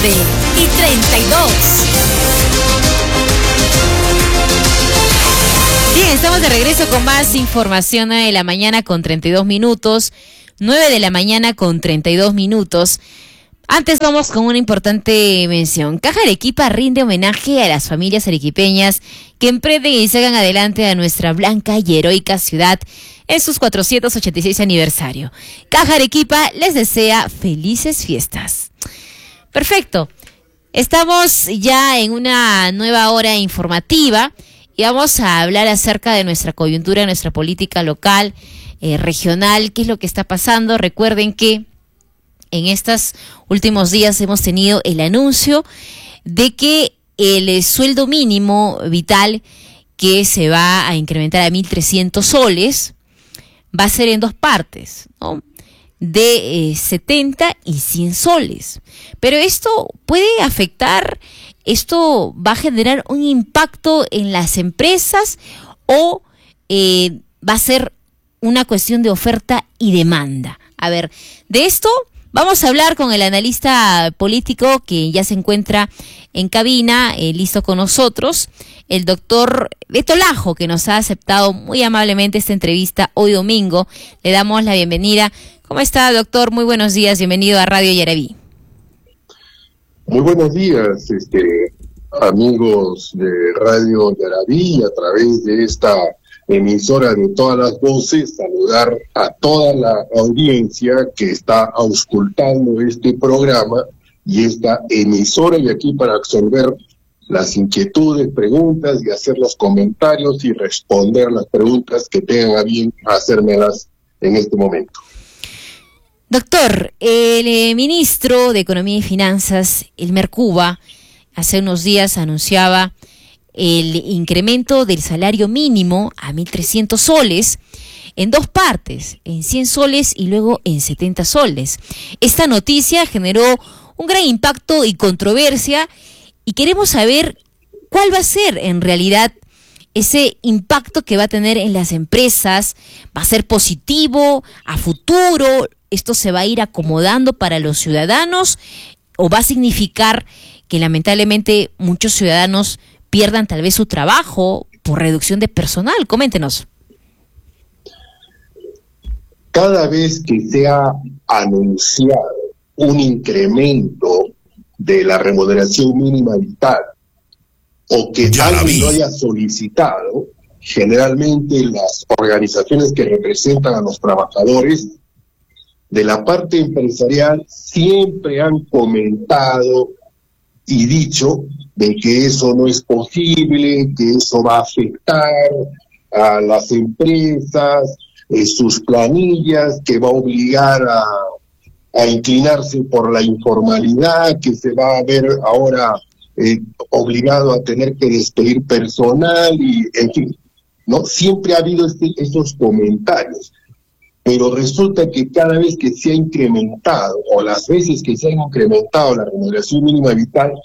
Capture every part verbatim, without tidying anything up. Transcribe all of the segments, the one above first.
nueve y treinta y dos. Bien, estamos de regreso con más información de la mañana con treinta y dos minutos. nueve de la mañana con treinta y dos minutos. Antes vamos con una importante mención. Caja Arequipa rinde homenaje a las familias arequipeñas que emprenden y sacan adelante a nuestra blanca y heroica ciudad en sus cuatrocientos ochenta y seis aniversario. Caja Arequipa les desea felices fiestas. Perfecto. Estamos ya en una nueva hora informativa y vamos a hablar acerca de nuestra coyuntura, nuestra política local, eh, regional, qué es lo que está pasando. Recuerden que en estos últimos días hemos tenido el anuncio de que el sueldo mínimo vital, que se va a incrementar a mil trescientos soles, va a ser en dos partes, ¿no? De eh, setenta y cien soles. Pero esto puede afectar, esto va a generar un impacto en las empresas o eh, va a ser una cuestión de oferta y demanda. A ver, de esto vamos a hablar con el analista político que ya se encuentra en cabina, eh, listo con nosotros, el doctor Beto Lajo, que nos ha aceptado muy amablemente esta entrevista hoy domingo. Le damos la bienvenida. ¿Cómo está, doctor? Muy buenos días, bienvenido a Radio Yaraví. Muy buenos días, este, amigos de Radio Yaraví, a través de esta emisora de todas las voces, saludar a toda la audiencia que está auscultando este programa y esta emisora, y aquí para absorber las inquietudes, preguntas y hacer los comentarios y responder las preguntas que tengan a bien hacérmelas en este momento. Doctor, el eh, ministro de Economía y Finanzas, Elmer Cuba, hace unos días anunciaba el incremento del salario mínimo a mil trescientos soles en dos partes, en cien soles y luego en setenta soles. Esta noticia generó un gran impacto y controversia y queremos saber cuál va a ser en realidad ese impacto que va a tener en las empresas. ¿Va a ser positivo a futuro? ¿Esto se va a ir acomodando para los ciudadanos o va a significar que lamentablemente muchos ciudadanos pierdan tal vez su trabajo por reducción de personal? Coméntenos. Cada vez que se ha anunciado un incremento de la remuneración mínima vital o que alguien lo haya solicitado, generalmente las organizaciones que representan a los trabajadores de la parte empresarial siempre han comentado y dicho de que eso no es posible, que eso va a afectar a las empresas, eh, sus planillas, que va a obligar a, a inclinarse por la informalidad, que se va a ver ahora eh, obligado a tener que despedir personal y, en fin, ¿no? Siempre ha habido este, estos comentarios, pero resulta que cada vez que se ha incrementado, o las veces que se ha incrementado la remuneración mínima vital,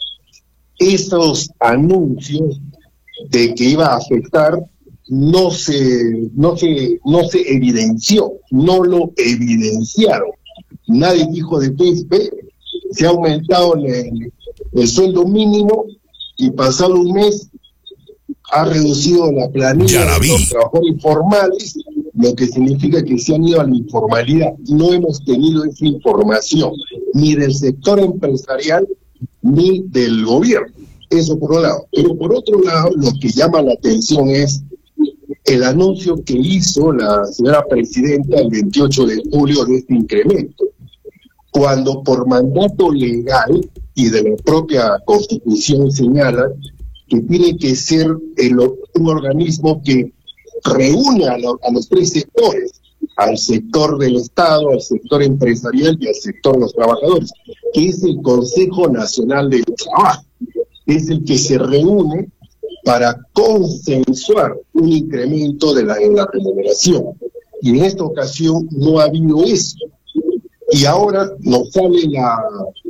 esos anuncios de que iba a afectar no se, no se, no se evidenció, no lo evidenciaron. Nadie dijo de P S P, se ha aumentado el, el sueldo mínimo y pasado un mes ha reducido la planilla de los trabajadores informales, lo que significa que se han ido a la informalidad. No hemos tenido esa información, ni del sector empresarial, ni del gobierno. Eso por un lado. Pero por otro lado, lo que llama la atención es el anuncio que hizo la señora presidenta el veintiocho de julio de este incremento, cuando por mandato legal y de la propia Constitución señala que tiene que ser el, un organismo que reúne a, lo, a los tres sectores, al sector del Estado, al sector empresarial y al sector de los trabajadores, que es el Consejo Nacional del Trabajo. Es el que se reúne para consensuar un incremento de la, en la remuneración. Y en esta ocasión no ha habido eso. Y ahora nos sale la,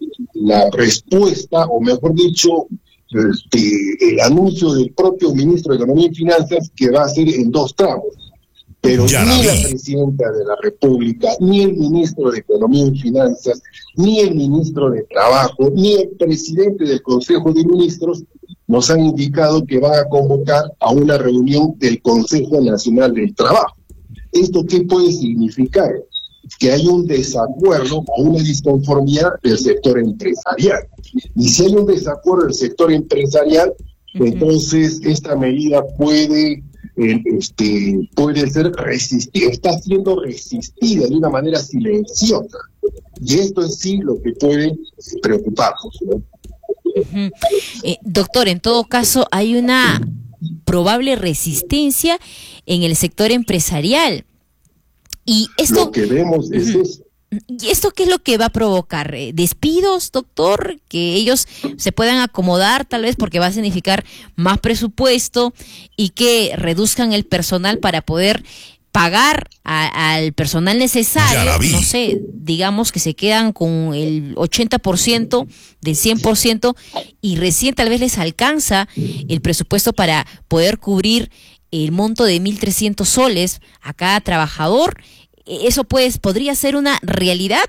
la respuesta, o mejor dicho, este, el anuncio del propio ministro de Economía y Finanzas, que va a ser en dos tramos. Pero ni la presidenta de la República, ni el ministro de Economía y Finanzas, ni el ministro de Trabajo, ni el presidente del Consejo de Ministros nos han indicado que van a convocar a una reunión del Consejo Nacional del Trabajo. ¿Esto qué puede significar? Que hay un desacuerdo o una disconformidad del sector empresarial. Y si hay un desacuerdo del sector empresarial, uh-huh. entonces esta medida puede... Este, puede ser resistida, está siendo resistida de una manera silenciosa. Y esto es sí lo que puede preocuparnos, ¿no? Uh-huh. Eh, doctor, en todo caso, hay una probable resistencia en el sector empresarial. Y esto... Lo que vemos es uh-huh. eso. ¿Y esto qué es lo que va a provocar? ¿Despidos, doctor? ¿Que ellos se puedan acomodar tal vez porque va a significar más presupuesto y que reduzcan el personal para poder pagar a, al personal necesario? No sé, digamos que se quedan con el ochenta por ciento del cien por ciento y recién tal vez les alcanza el presupuesto para poder cubrir el monto de mil trescientos soles a cada trabajador. ¿Eso pues podría ser una realidad?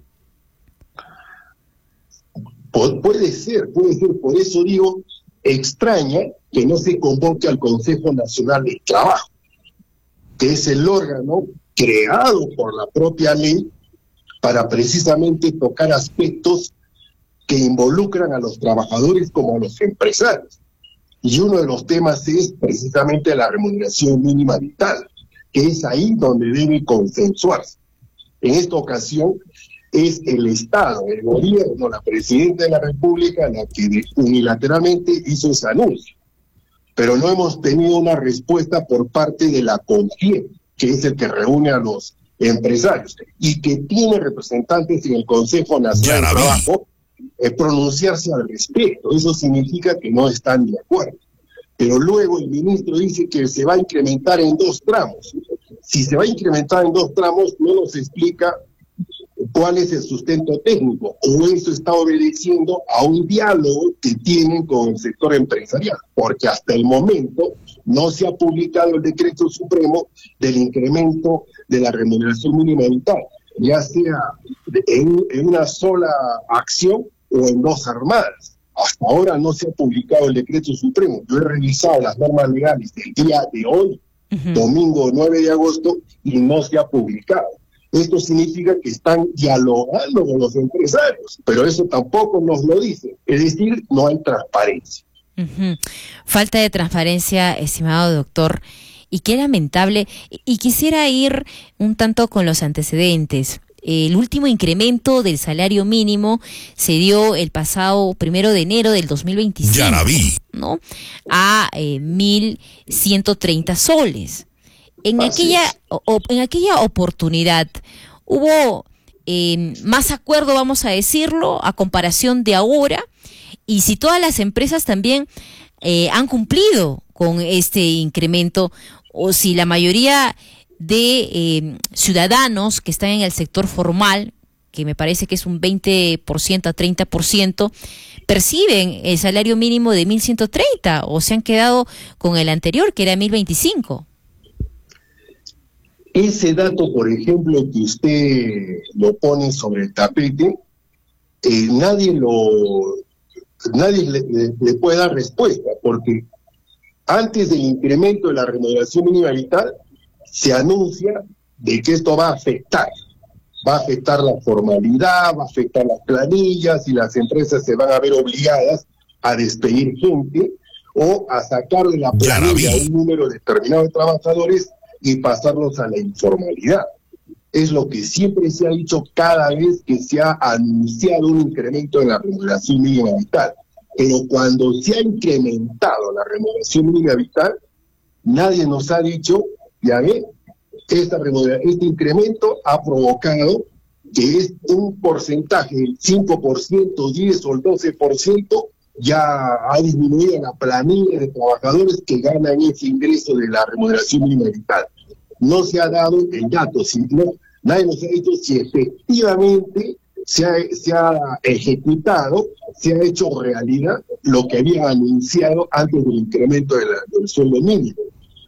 Pu- puede ser, puede ser. Por eso digo, extraña que no se convoque al Consejo Nacional del Trabajo, que es el órgano creado por la propia ley para precisamente tocar aspectos que involucran a los trabajadores como a los empresarios. Y uno de los temas es precisamente la remuneración mínima vital, que es ahí donde debe consensuarse. En esta ocasión es el Estado, el gobierno, la presidenta de la República la que unilateralmente hizo ese anuncio. Pero no hemos tenido una respuesta por parte de la CONFIEP, que es el que reúne a los empresarios y que tiene representantes en el Consejo Nacional del Trabajo, eh, pronunciarse al respecto. Eso significa que no están de acuerdo. Pero luego el ministro dice que se va a incrementar en dos tramos. Si se va a incrementar en dos tramos, no nos explica cuál es el sustento técnico, o eso está obedeciendo a un diálogo que tienen con el sector empresarial, porque hasta el momento no se ha publicado el decreto supremo del incremento de la remuneración mínima vital, ya sea en, en una sola acción o en dos armadas. Hasta ahora no se ha publicado el decreto supremo. Yo he revisado las normas legales del día de hoy, uh-huh. domingo nueve de agosto, y no se ha publicado. Esto significa que están dialogando con los empresarios, pero eso tampoco nos lo dicen. Es decir, no hay transparencia. Uh-huh. Falta de transparencia, estimado doctor, y qué lamentable. Y quisiera ir un tanto con los antecedentes. El último incremento del salario mínimo se dio el pasado primero de enero del dos mil veinticinco, ya la vi. ¿No? A eh, mil ciento treinta soles. En Así aquella o, en aquella oportunidad hubo eh, más acuerdo, vamos a decirlo, a comparación de ahora, y si todas las empresas también eh, han cumplido con este incremento, o si la mayoría de eh, ciudadanos que están en el sector formal, que me parece que es un veinte por ciento a treinta por ciento, perciben el salario mínimo de mil ciento treinta o se han quedado con el anterior, que era mil veinticinco. Ese dato, por ejemplo, que usted lo pone sobre el tapete, eh, nadie lo nadie le, le, le puede dar respuesta, porque antes del incremento de la remuneración mínima vital se anuncia de que esto va a afectar, va a afectar la formalidad, va a afectar las planillas y las empresas se van a ver obligadas a despedir gente o a sacar de la planilla un número determinado de trabajadores y pasarlos a la informalidad. Es lo que siempre se ha dicho cada vez que se ha anunciado un incremento en la remuneración mínima vital. Pero cuando se ha incrementado la remuneración mínima vital, nadie nos ha dicho, ya ve, esta este incremento ha provocado que es un porcentaje, el cinco por ciento, diez o el doce por ciento, ya ha disminuido la planilla de trabajadores que ganan ese ingreso de la remuneración mínima vital. No se ha dado el dato, sino nadie nos ha dicho si efectivamente se ha, se ha ejecutado, se ha hecho realidad lo que había anunciado antes del incremento de la, del sueldo mínimo.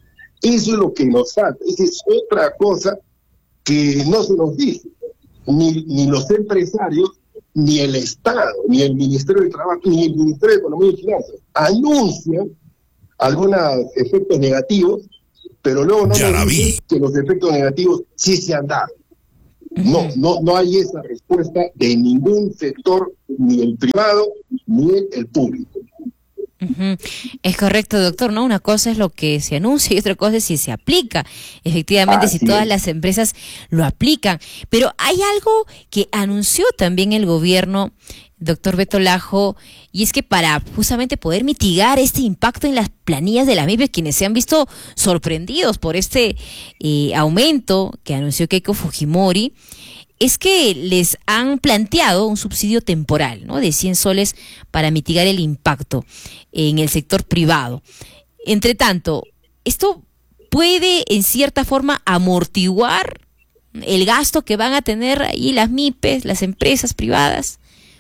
Eso es lo que nos falta. Esa es otra cosa que no se nos dice. Ni, ni los empresarios, ni el Estado, ni el Ministerio de Trabajo, ni el Ministerio de Economía y Finanzas anuncian algunos efectos negativos, pero luego no nos dicen que los efectos negativos sí se han dado. No, no, no hay esa respuesta de ningún sector, ni el privado, ni el público. Uh-huh. Es correcto, doctor, ¿no? Una cosa es lo que se anuncia y otra cosa es si se aplica. Efectivamente, Así si todas es. las empresas lo aplican. Pero hay algo que anunció también el gobierno, doctor Beto Lajo, y es que para justamente poder mitigar este impacto en las planillas de las M I P E S, quienes se han visto sorprendidos por este eh, aumento que anunció Keiko Fujimori, es que les han planteado un subsidio temporal, ¿no?, de cien soles para mitigar el impacto en el sector privado. Entre tanto, ¿esto puede en cierta forma amortiguar el gasto que van a tener ahí las M I P E S, las empresas privadas?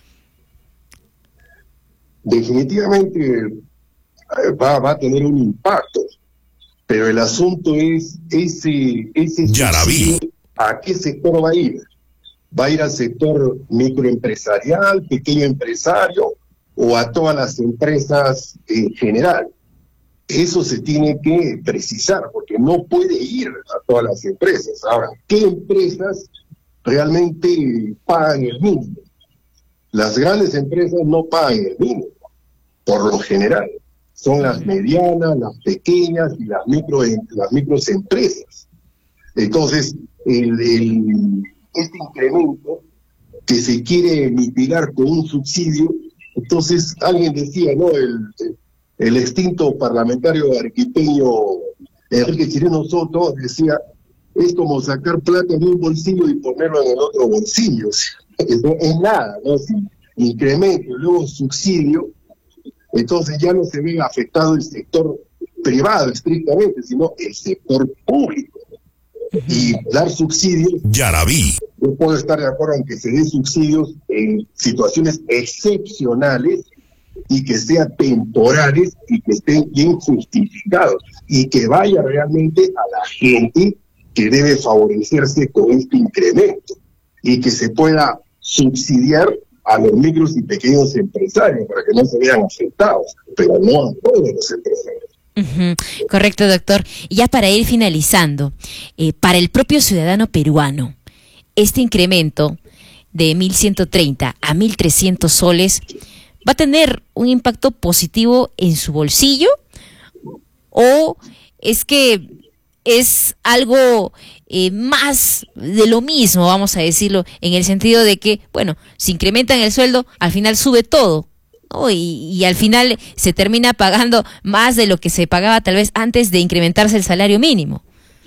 Definitivamente va, va a tener un impacto, pero el asunto es ese, ese subsidio, ¿a qué sector va a ir? ¿Va a ir al sector microempresarial, pequeño empresario, o a todas las empresas en general? Eso se tiene que precisar, porque no puede ir a todas las empresas. Ahora, ¿qué empresas realmente pagan el mínimo? Las grandes empresas no pagan el mínimo, por lo general. Son las medianas, las pequeñas y las micro, las microempresas. Entonces, el, el, este incremento que se quiere mitigar con un subsidio, entonces alguien decía, ¿no? El, el extinto parlamentario arequipeño Enrique Chirino Soto decía, es como sacar plata de un bolsillo y ponerlo en el otro bolsillo. Eso es nada, ¿no? Si incremento y luego subsidio, entonces ya no se ve afectado el sector privado estrictamente, sino el sector público. Uh-huh. Y dar subsidios, ya la vi. Yo puedo estar de acuerdo en que se den subsidios en situaciones excepcionales y que sean temporales y que estén bien justificados y que vaya realmente a la gente que debe favorecerse con este incremento y que se pueda subsidiar a los micros y pequeños empresarios para que no se vean afectados, pero no a todos los empresarios. Uh-huh. Correcto, doctor. Y ya para ir finalizando, eh, para el propio ciudadano peruano, este incremento de mil ciento treinta a mil trescientos soles va a tener un impacto positivo en su bolsillo, o es que es algo eh, más de lo mismo, vamos a decirlo, en el sentido de que, bueno, si incrementan el sueldo, al final sube todo, ¿no? Y, y al final se termina pagando más de lo que se pagaba tal vez antes de incrementarse el salario mínimo.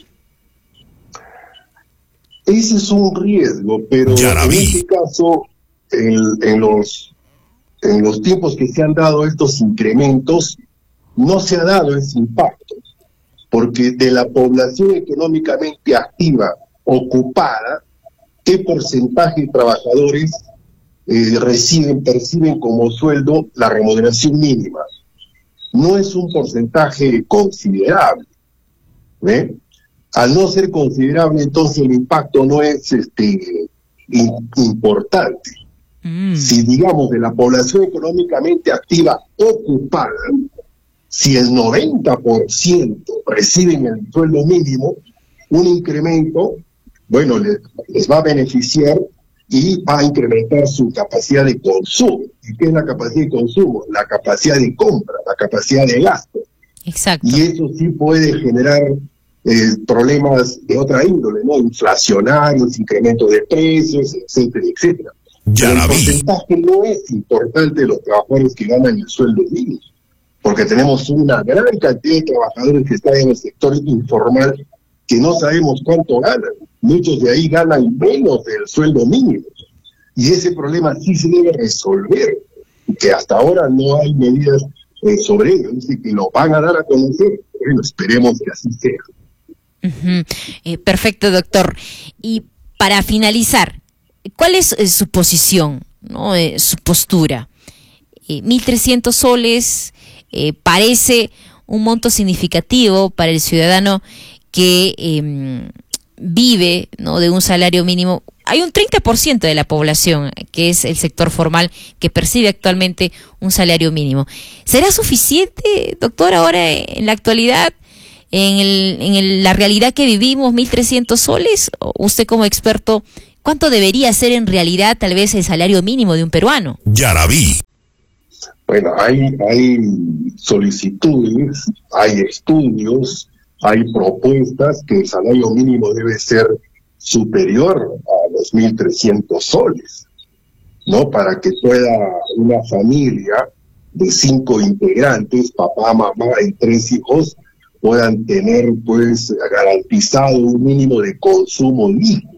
Ese es un riesgo, pero en este caso, en, en los en los tiempos que se han dado estos incrementos, no se ha dado ese impacto, porque de la población económicamente activa, ocupada, ¿qué porcentaje de trabajadores eh, reciben, perciben como sueldo la remuneración mínima? No es un porcentaje considerable, ¿ve? Al no ser considerable, entonces el impacto no es este in, importante. Mm. Si, digamos, de la población económicamente activa ocupada, si el noventa por ciento reciben el sueldo mínimo, un incremento, bueno, les, les va a beneficiar y va a incrementar su capacidad de consumo. ¿Y qué es la capacidad de consumo? La capacidad de compra, la capacidad de gasto. Exacto. Y eso sí puede generar eh, problemas de otra índole, ¿no? Inflacionarios, incremento de precios, etcétera, etcétera. Ya Pero el porcentaje no es importante de los trabajadores que ganan el sueldo mínimo, porque tenemos una gran cantidad de trabajadores que están en el sector informal que no sabemos cuánto ganan. Muchos de ahí ganan menos del sueldo mínimo. Y ese problema sí se debe resolver, que hasta ahora no hay medidas eh, sobre ello. Dice que lo van a dar a conocer. Bueno, esperemos que así sea. Uh-huh. Eh, perfecto, doctor. Y para finalizar, ¿cuál es eh, su posición, ¿no? eh, su postura? Eh, mil trescientos soles... Eh, parece un monto significativo para el ciudadano que eh, vive, ¿no?, de un salario mínimo. Hay un treinta por ciento de la población que es el sector formal que percibe actualmente un salario mínimo. ¿Será suficiente, doctor, ahora en la actualidad, en, el, en el, la realidad que vivimos, mil trescientos soles? Usted como experto, ¿cuánto debería ser en realidad tal vez el salario mínimo de un peruano? Yaraví. Bueno, hay, hay solicitudes, hay estudios, hay propuestas que el salario mínimo debe ser superior a los mil trescientos soles, ¿no? Para que pueda una familia de cinco integrantes, papá, mamá y tres hijos, puedan tener pues garantizado un mínimo de consumo digno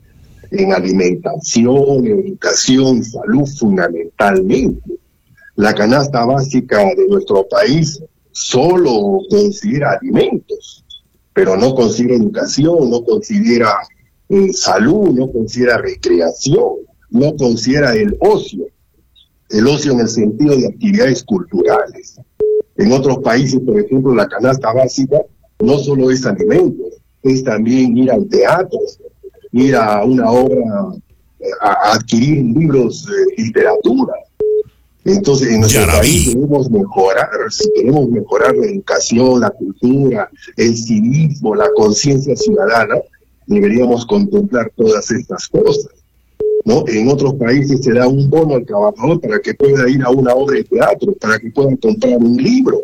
en alimentación, en educación, salud fundamentalmente. La canasta básica de nuestro país solo considera alimentos, pero no considera educación, no considera eh, salud, no considera recreación, no considera el ocio, el ocio en el sentido de actividades culturales. En otros países, por ejemplo, la canasta básica no solo es alimentos, es también ir al teatro, ir a una obra, a, a adquirir libros de literatura. Entonces, en nuestro país debemos mejorar, si queremos mejorar la educación, la cultura, el civismo, la conciencia ciudadana, deberíamos contemplar todas estas cosas, ¿no? En otros países se da un bono al trabajador para que pueda ir a una obra de teatro, para que pueda comprar un libro.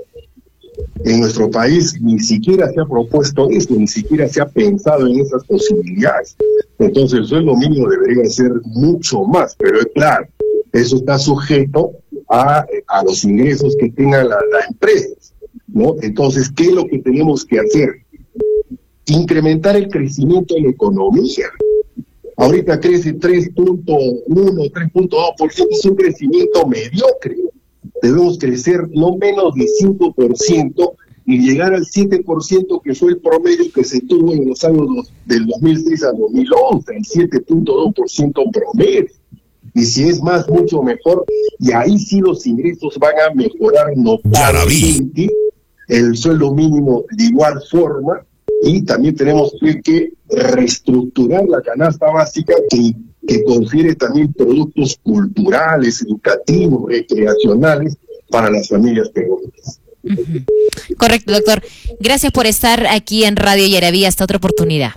En nuestro país ni siquiera se ha propuesto esto, ni siquiera se ha pensado en esas posibilidades. Entonces, el sueldo mínimo debería ser mucho más, pero es claro, eso está sujeto a, a los ingresos que tengan las la empresas, ¿no? Entonces, ¿qué es lo que tenemos que hacer? Incrementar el crecimiento de la economía. Ahorita crece tres punto uno, tres punto dos por ciento, es un crecimiento mediocre. Debemos crecer no menos de cinco por ciento y llegar al siete por ciento que fue el promedio que se tuvo en los años dos, del dos mil seis al dos mil once, el siete punto dos por ciento promedio. Y si es más, mucho mejor, y ahí sí los ingresos van a mejorar notablemente, el sueldo mínimo de igual forma, y también tenemos que, que reestructurar la canasta básica que, que confiere también productos culturales, educativos, recreacionales para las familias peruanas. Uh-huh. Correcto, doctor. Gracias por estar aquí en Radio Yaraví. Hasta otra oportunidad.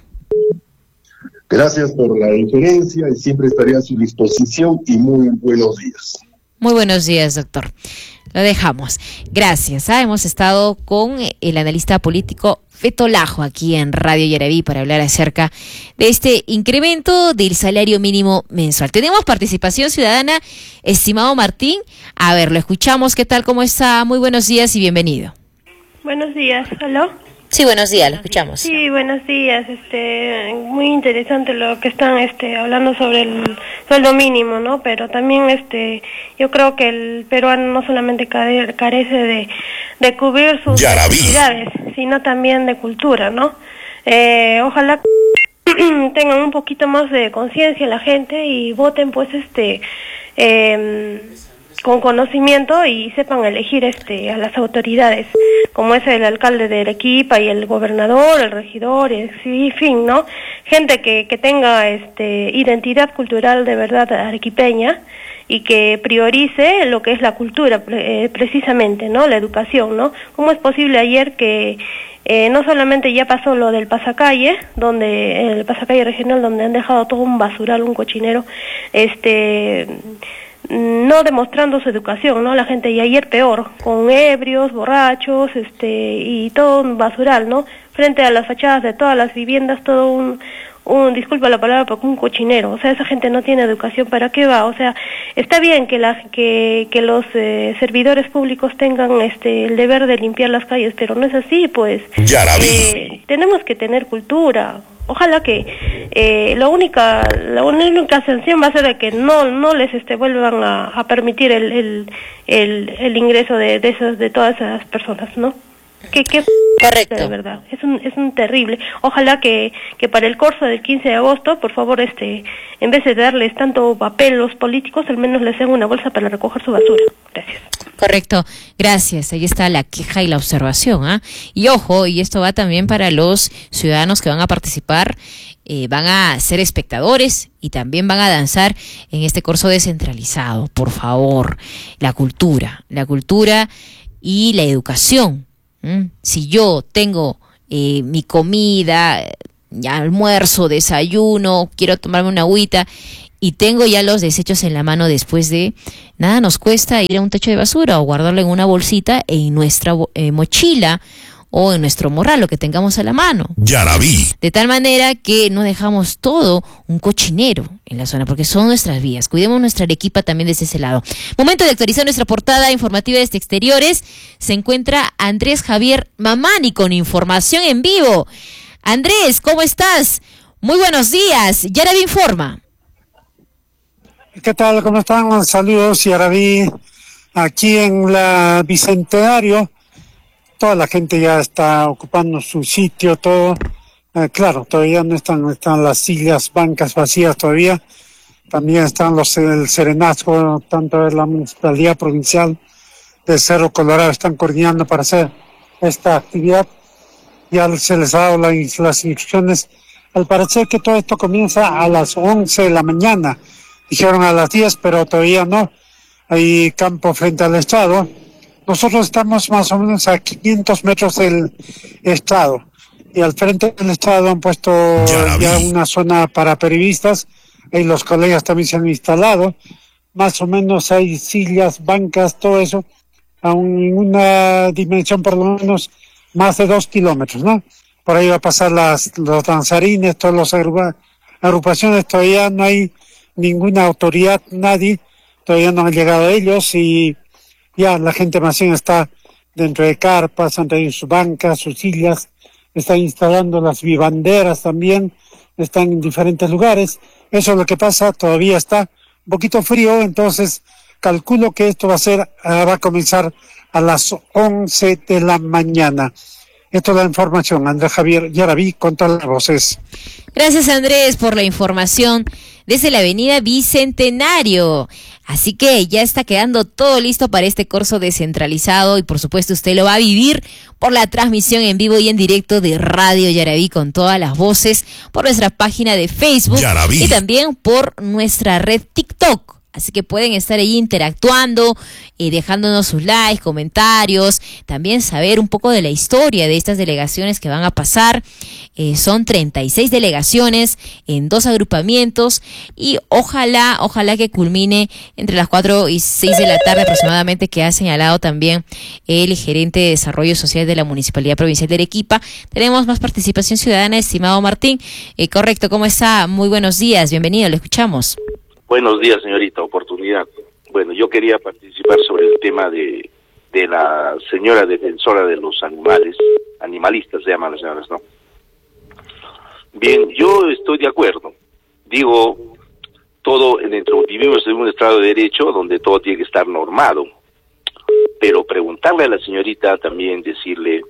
Gracias por la referencia y siempre estaré a su disposición y muy buenos días. Muy buenos días, doctor. Lo dejamos. Gracias. ¿ah? Hemos estado con el analista político Beto Lajo aquí en Radio Yaraví para hablar acerca de este incremento del salario mínimo mensual. Tenemos participación ciudadana, estimado Martín. A ver, lo escuchamos. ¿Qué tal? ¿Cómo está? Muy buenos días y bienvenido. Buenos días. ¿Aló? Sí, buenos días, lo escuchamos. Sí, buenos días. Este, muy interesante lo que están este hablando sobre el sueldo mínimo, ¿no? Pero también este yo creo que el peruano no solamente care, carece de, de cubrir sus necesidades, sino también de cultura, ¿no? Eh, ojalá tengan un poquito más de conciencia la gente y voten pues este eh, con conocimiento y sepan elegir este a las autoridades, como es el alcalde de Arequipa y el gobernador, el regidor, y en fin, ¿no? Gente que, que tenga este identidad cultural de verdad arequipeña y que priorice lo que es la cultura, eh, precisamente, ¿no? La educación, ¿no? ¿Cómo es posible ayer que eh, no solamente ya pasó lo del pasacalle, donde el pasacalle regional, donde han dejado todo un basural, un cochinero, este... no demostrando su educación, ¿no? La gente, y ayer peor, con ebrios, borrachos, este, y todo un basural, ¿no? Frente a las fachadas de todas las viviendas, todo un, un, disculpa la palabra, pero un cochinero. O sea, esa gente no tiene educación, ¿para qué va? O sea, está bien que la, que, que los eh, servidores públicos tengan este, el deber de limpiar las calles, pero no es así, pues. Eh, tenemos que tener cultura. Ojalá que eh, la única la única sanción va a ser de que no no les este vuelvan a, a permitir el el, el el ingreso de de esas de todas esas personas, ¿no? Que que correcto, de verdad es un es un terrible. Ojalá que que para el curso del quince de agosto, por favor, este en vez de darles tanto papel los políticos, al menos les den una bolsa para recoger su basura. Gracias. Correcto, gracias. Ahí está la queja y la observación, ¿ah? Y ojo, y esto va también para los ciudadanos que van a participar, eh, van a ser espectadores y también van a danzar en este curso descentralizado. Por favor, la cultura, la cultura y la educación. ¿Mm? Si yo tengo eh, mi comida, ya almuerzo, desayuno, quiero tomarme una agüita y tengo ya los desechos en la mano después de, nada nos cuesta ir a un tacho de basura o guardarlo en una bolsita en nuestra eh, mochila o en nuestro morral, lo que tengamos a la mano. Ya la vi. De tal manera que no dejamos todo un cochinero en la zona, porque son nuestras vías. Cuidemos nuestra Arequipa también desde ese lado. Momento de actualizar nuestra portada informativa desde exteriores. Se encuentra Andrés Javier Mamani con información en vivo. Andrés, ¿cómo estás? Muy buenos días. Yaraví informa. ¿Qué tal? ¿Cómo están? Saludos, Yaraví. Aquí en la Bicentenario, toda la gente ya está ocupando su sitio, todo. Eh, claro, todavía no están, están las sillas, bancas vacías todavía. También están los el serenazgo, tanto de la Municipalidad Provincial de Cerro Colorado, están coordinando para hacer esta actividad. Ya se les ha dado la, las instrucciones. Al parecer que todo esto comienza a las once de la mañana. Dijeron a las diez, pero todavía no. Hay campo frente al Estado. Nosotros estamos más o menos a quinientos metros del Estado. Y al frente del Estado han puesto ya, ya una zona para periodistas. Ahí los colegas también se han instalado. Más o menos hay sillas, bancas, todo eso. A un, una dimensión por lo menos más de dos kilómetros, ¿no? Por ahí va a pasar las, los danzarines, todas las agrupa, agrupaciones. Todavía no hay ninguna autoridad, nadie, todavía no han llegado ellos y ya la gente más bien está dentro de carpas, han traído sus bancas, sus sillas, están instalando las vivanderas también, están en diferentes lugares. Eso es lo que pasa, todavía está un poquito frío, entonces calculo que esto va a ser, va a comenzar a las once de la mañana. Esto es la información. Andrés Javier Yaraví con todas las voces. Gracias, Andrés, por la información desde la avenida Bicentenario. Así que ya está quedando todo listo para este curso descentralizado y por supuesto usted lo va a vivir por la transmisión en vivo y en directo de Radio Yaraví con todas las voces por nuestra página de Facebook Yaraví y también por nuestra red TikTok. Así que pueden estar ahí interactuando, eh, dejándonos sus likes, comentarios, también saber un poco de la historia de estas delegaciones que van a pasar. Eh, son treinta y seis delegaciones en dos agrupamientos y ojalá, ojalá que culmine entre las cuatro y seis de la tarde aproximadamente, que ha señalado también el gerente de Desarrollo Social de la Municipalidad Provincial de Arequipa. Tenemos más participación ciudadana, estimado Martín. Eh, correcto, ¿cómo está? Muy buenos días, bienvenido, le escuchamos. Buenos días, señorita, oportunidad. Bueno, yo quería participar sobre el tema de, de la señora defensora de los animales, animalistas se llaman las señoras, ¿no? Bien, yo estoy de acuerdo. Digo, todo, dentro, vivimos en un Estado de Derecho donde todo tiene que estar normado. Pero preguntarle a la señorita también, decirle,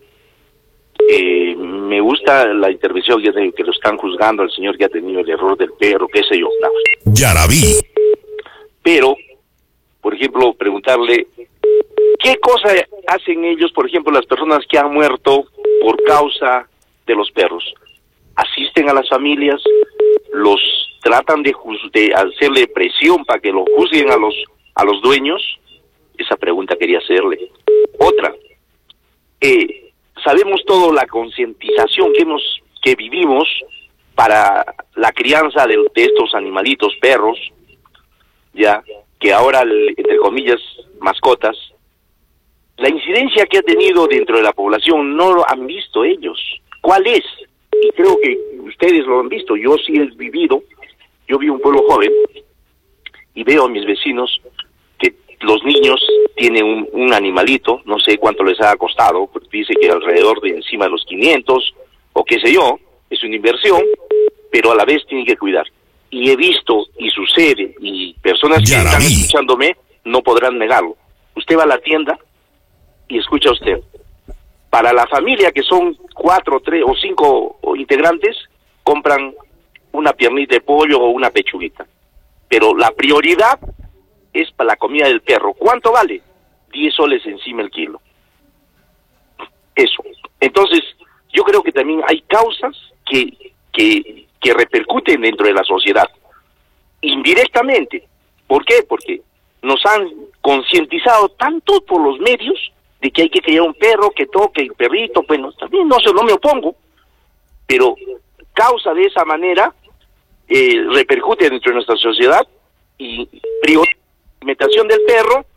eh, me gusta la intervención que, que lo están juzgando al señor que ha tenido el error del perro, qué sé yo. No. Ya la vi. Pero, por ejemplo, preguntarle, ¿qué cosa hacen ellos, por ejemplo, las personas que han muerto por causa de los perros? ¿Asisten a las familias? ¿Los tratan de, de hacerle presión para que lo juzguen a los, a los dueños? Esa pregunta quería hacerle. Otra, eh, sabemos todo la concientización que hemos, que vivimos para la crianza de, de estos animalitos, perros, ya, que ahora, entre comillas, mascotas, la incidencia que ha tenido dentro de la población no lo han visto ellos. ¿Cuál es? Y creo que ustedes lo han visto, yo sí he vivido, yo vivo en un pueblo joven, y veo a mis vecinos que los niños tienen un, un animalito, no sé cuánto les ha costado, dice que alrededor de encima de los quinientos, o qué sé yo, es una inversión, pero a la vez tienen que cuidar. Y he visto, y sucede, y personas que están escuchándome no podrán negarlo. Usted va a la tienda y escucha usted. Para la familia, que son cuatro, tres o cinco integrantes, compran una piernita de pollo o una pechuguita. Pero la prioridad es para la comida del perro. ¿Cuánto vale? diez soles encima el kilo. Eso. Entonces, yo creo que también hay causas que, que, que repercuten dentro de la sociedad, indirectamente. ¿Por qué? Porque nos han concientizado tanto por los medios de que hay que criar un perro, que toque el perrito. Bueno, también no, no me opongo, pero causa de esa manera, eh, repercute dentro de nuestra sociedad y priorización del perro